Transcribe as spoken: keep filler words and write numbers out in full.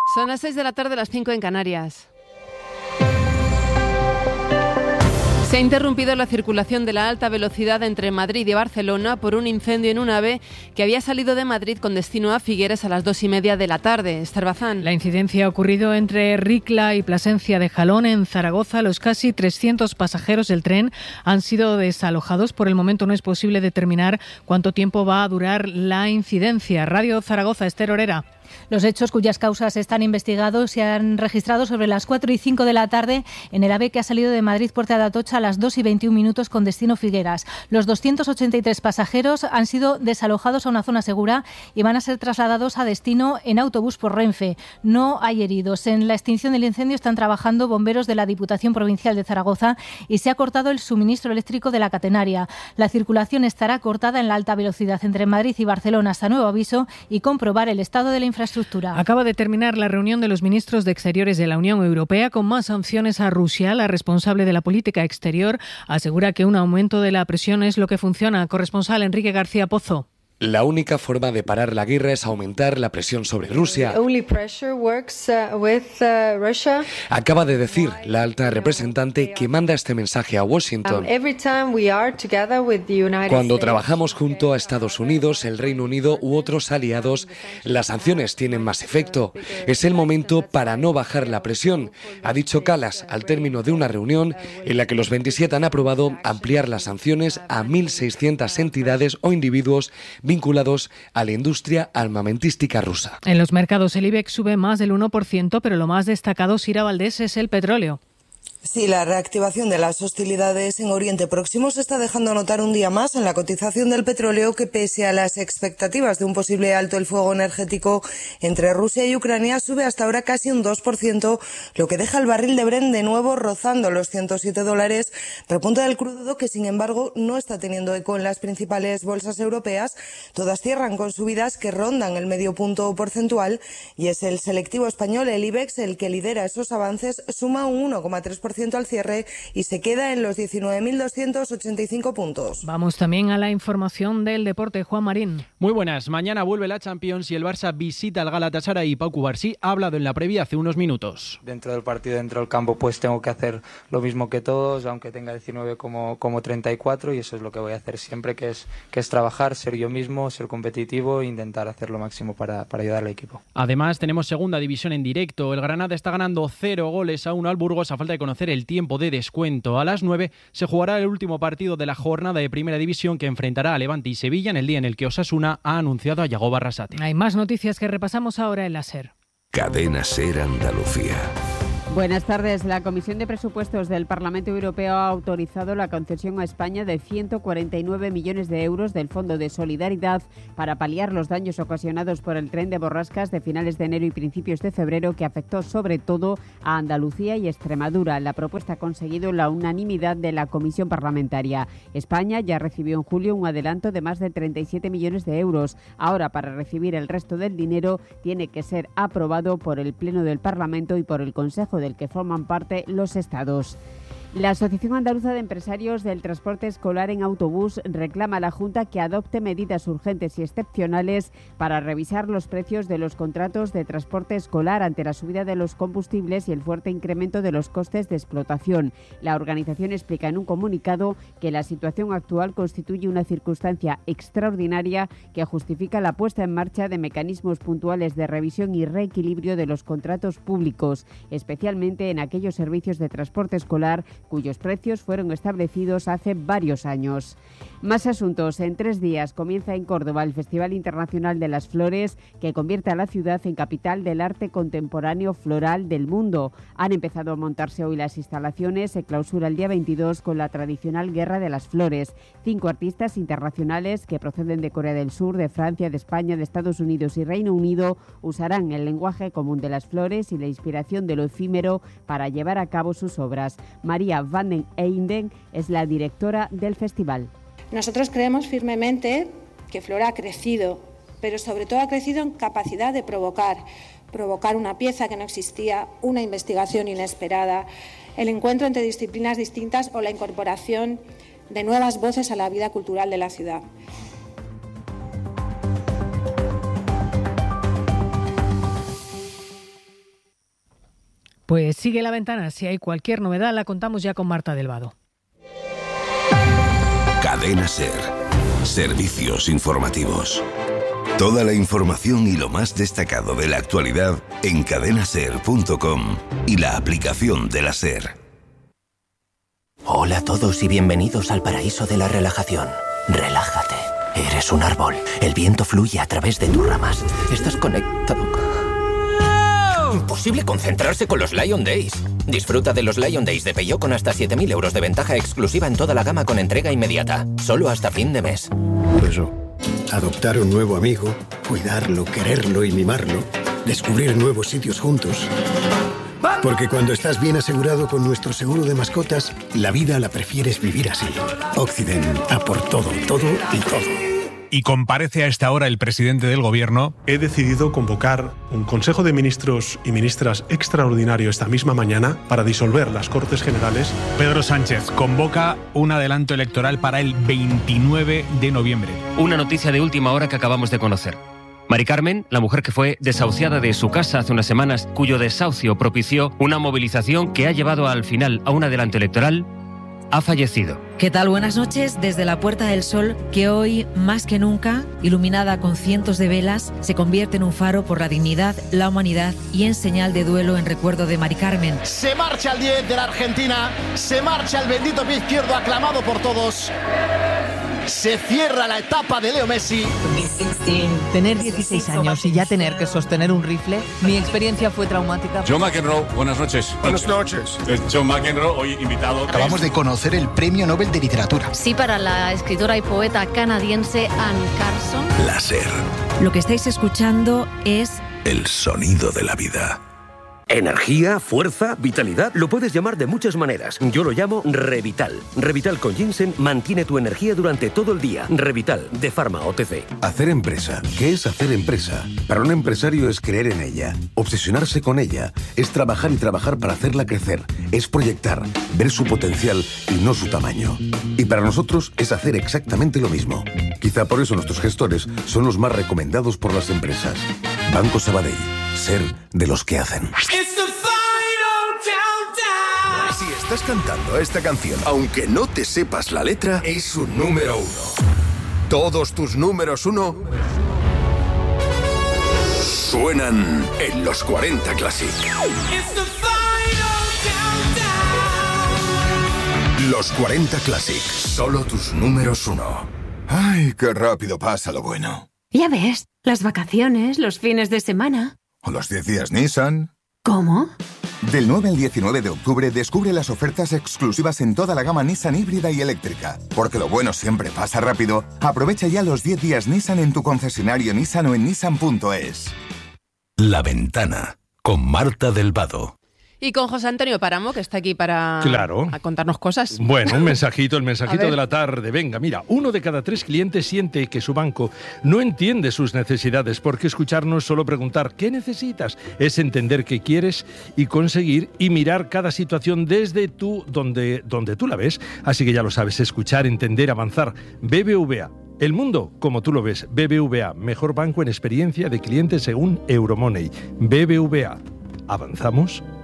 Son las seis de la tarde, las cinco en Canarias. Se ha interrumpido la circulación de la alta velocidad entre Madrid y Barcelona por un incendio en un AVE que había salido de Madrid con destino a Figueres a las dos y media de la tarde. Esther Bazán. La incidencia ha ocurrido entre Ricla y Plasencia de Jalón, en Zaragoza. Los casi trescientos pasajeros del tren han sido desalojados. Por el momento no es posible determinar cuánto tiempo va a durar la incidencia. Radio Zaragoza, Esther Orera. Los hechos, cuyas causas están investigados, se han registrado sobre las cuatro y cinco de la tarde en el AVE que ha salido de Madrid Puerta de Atocha a las dos y veintiún minutos con destino Figueras. Los doscientos ochenta y tres pasajeros han sido desalojados a una zona segura y van a ser trasladados a destino en autobús por Renfe. No hay heridos. En la extinción del incendio están trabajando bomberos de la Diputación Provincial de Zaragoza y se ha cortado el suministro eléctrico de la catenaria. La circulación estará cortada en la alta velocidad entre Madrid y Barcelona hasta nuevo aviso y comprobar el estado de la infraestructura. Acaba de terminar la reunión de los ministros de Exteriores de la Unión Europea con más sanciones a Rusia. La responsable de la política exterior asegura que un aumento de la presión es lo que funciona. Corresponsal Enrique García Pozo. La única forma de parar la guerra es aumentar la presión sobre Rusia. Acaba de decir la alta representante que manda este mensaje a Washington. Cuando trabajamos junto a Estados Unidos, el Reino Unido u otros aliados, las sanciones tienen más efecto. Es el momento para no bajar la presión, ha dicho Kallas al término de una reunión en la que los veintisiete han aprobado ampliar las sanciones a mil seiscientas entidades o individuos vinculados a la industria armamentística rusa. En los mercados el IBEX sube más del uno por ciento, pero lo más destacado, Sira Valdés, es el petróleo. Sí, la reactivación de las hostilidades en Oriente Próximo se está dejando notar un día más en la cotización del petróleo, que pese a las expectativas de un posible alto el fuego energético entre Rusia y Ucrania, sube hasta ahora casi un dos por ciento, lo que deja el barril de Brent de nuevo rozando los ciento siete dólares. Repunta del crudo que, sin embargo, no está teniendo eco en las principales bolsas europeas. Todas cierran con subidas que rondan el medio punto porcentual y es el selectivo español, el IBEX, el que lidera esos avances. Suma un uno coma tres por ciento al cierre y se queda en los diecinueve mil doscientos ochenta y cinco puntos. Vamos también a la información del deporte. Juan Marín. Muy buenas. Mañana vuelve la Champions y el Barça visita al Galatasaray. Y Pau Cubarsí ha hablado en la previa hace unos minutos. Dentro del partido, dentro del campo, pues tengo que hacer lo mismo que todos, aunque tenga diecinueve como, como treinta y cuatro, y eso es lo que voy a hacer siempre, que es, que es trabajar, ser yo mismo, ser competitivo e intentar hacer lo máximo para, para ayudar al equipo. Además, tenemos segunda división en directo. El Granada está ganando cero goles a uno al Burgos a falta de conocer el tiempo de descuento. A las nueve se jugará el último partido de la jornada de Primera División, que enfrentará a Levante y Sevilla en el día en el que Osasuna ha anunciado a Yago Barrasate. Hay más noticias que repasamos ahora en la SER. Cadena SER Andalucía. Buenas tardes. La Comisión de Presupuestos del Parlamento Europeo ha autorizado la concesión a España de ciento cuarenta y nueve millones de euros del Fondo de Solidaridad para paliar los daños ocasionados por el tren de borrascas de finales de enero y principios de febrero, que afectó sobre todo a Andalucía y Extremadura. La propuesta ha conseguido la unanimidad de la Comisión Parlamentaria. España ya recibió en julio un adelanto de más de treinta y siete millones de euros. Ahora, para recibir el resto del dinero, tiene que ser aprobado por el Pleno del Parlamento y por el Consejo, del que forman parte los estados. La Asociación Andaluza de Empresarios del Transporte Escolar en Autobús reclama a la Junta que adopte medidas urgentes y excepcionales para revisar los precios de los contratos de transporte escolar ante la subida de los combustibles y el fuerte incremento de los costes de explotación. La organización explica en un comunicado que la situación actual constituye una circunstancia extraordinaria que justifica la puesta en marcha de mecanismos puntuales de revisión y reequilibrio de los contratos públicos, especialmente en aquellos servicios de transporte escolar cuyos precios fueron establecidos hace varios años. Más asuntos. En tres días comienza en Córdoba el Festival Internacional de las Flores, que convierte a la ciudad en capital del arte contemporáneo floral del mundo. Han empezado a montarse hoy las instalaciones. Se clausura el día veintidós con la tradicional Guerra de las Flores. Cinco artistas internacionales que proceden de Corea del Sur, de Francia, de España, de Estados Unidos y Reino Unido usarán el lenguaje común de las flores y la inspiración de lo efímero para llevar a cabo sus obras. María van den Einden es la directora del festival. Nosotros creemos firmemente que Flora ha crecido, pero sobre todo ha crecido en capacidad de provocar, provocar una pieza que no existía, una investigación inesperada, el encuentro entre disciplinas distintas o la incorporación de nuevas voces a la vida cultural de la ciudad. Pues sigue La Ventana. Si hay cualquier novedad, la contamos ya con Marta del Vado. Cadena SER. Servicios informativos. Toda la información y lo más destacado de la actualidad en cadena ser punto com y la aplicación de la SER. Hola a todos y bienvenidos al paraíso de la relajación. Relájate. Eres un árbol. El viento fluye a través de tus ramas. Estás conectado. Imposible concentrarse con los Lion Days. Disfruta de los Lion Days de Peugeot con hasta siete mil euros de ventaja exclusiva en toda la gama con entrega inmediata. Solo hasta fin de mes. Eso. Adoptar un nuevo amigo, cuidarlo, quererlo y mimarlo. Descubrir nuevos sitios juntos. Porque cuando estás bien asegurado con nuestro seguro de mascotas, la vida la prefieres vivir así. Occident, a por todo, todo y todo. Y comparece a esta hora el presidente del Gobierno. He decidido convocar un Consejo de Ministros y Ministras extraordinario esta misma mañana para disolver las Cortes Generales. Pedro Sánchez convoca un adelanto electoral para el veintinueve de noviembre. Una noticia de última hora que acabamos de conocer. Mari Carmen, la mujer que fue desahuciada de su casa hace unas semanas, cuyo desahucio propició una movilización que ha llevado al final a un adelanto electoral, ha fallecido. ¿Qué tal? Buenas noches. Desde la Puerta del Sol, que hoy, más que nunca, iluminada con cientos de velas, se convierte en un faro por la dignidad, la humanidad y en señal de duelo en recuerdo de Mari Carmen. Se marcha el diez de la Argentina, se marcha el bendito pie izquierdo aclamado por todos. Se cierra la etapa de Leo Messi. Tener dieciséis años y ya tener que sostener un rifle, mi experiencia fue traumática. John McEnroe, buenas noches. Buenas noches. Es John McEnroe, hoy invitado. Acabamos de conocer el Premio Nobel de Literatura. Sí, para la escritora y poeta canadiense Anne Carson. La SER. Lo que estáis escuchando es el sonido de la vida. Energía, fuerza, vitalidad, lo puedes llamar de muchas maneras. Yo lo llamo Revital. Revital con ginseng mantiene tu energía durante todo el día. Revital, de Pharma O T C. Hacer empresa. ¿Qué es hacer empresa? Para un empresario es creer en ella, obsesionarse con ella, es trabajar y trabajar para hacerla crecer, es proyectar, ver su potencial y no su tamaño. Y para nosotros es hacer exactamente lo mismo. Quizá por eso nuestros gestores son los más recomendados por las empresas. Banco Sabadell. Ser de los que hacen. Si estás cantando esta canción, aunque no te sepas la letra, es un número uno. Todos tus números uno suenan en los cuarenta Classic. Los cuarenta Classic, solo tus números uno. Ay, qué rápido pasa lo bueno. Ya ves, las vacaciones, los fines de semana. ¿O los diez días Nissan? ¿Cómo? Del nueve al diecinueve de octubre descubre las ofertas exclusivas en toda la gama Nissan híbrida y eléctrica. Porque lo bueno siempre pasa rápido. Aprovecha ya los diez días Nissan en tu concesionario Nissan o en nissan punto es. La Ventana, con Marta del Vado. Y con José Antonio Páramo, que está aquí para claro. a contarnos cosas. Bueno, un mensajito, el mensajito de la tarde. Venga, mira, uno de cada tres clientes siente que su banco no entiende sus necesidades, porque escucharnos solo preguntar ¿qué necesitas? Es entender qué quieres y conseguir y mirar cada situación desde tú, donde, donde tú la ves. Así que ya lo sabes, escuchar, entender, avanzar. B B V A. El mundo como tú lo ves. B B V A, mejor banco en experiencia de clientes según Euromoney. B B V A. ¿Avanzamos?